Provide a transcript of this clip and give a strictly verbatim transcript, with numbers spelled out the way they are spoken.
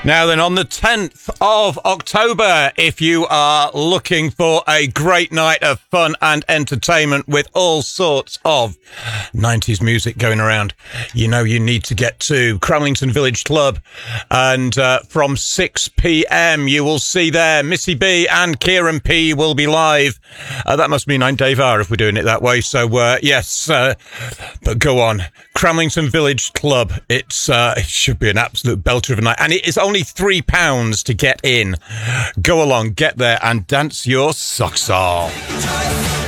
Now then, on the tenth of October, if you are looking for a great night of fun and entertainment with all sorts of nineties music going around, you know you need to get to Cramlington Village Club. And uh, from six p.m, you will see there Missy B and Kieran P will be live. Uh, that must mean I'm Dave R if we're doing it that way. So, uh, yes, uh, but go on. Cramlington Village Club. It's uh, it should be an absolute belter of a night. And it is only three pounds to get in. Go along, get there and dance your socks off.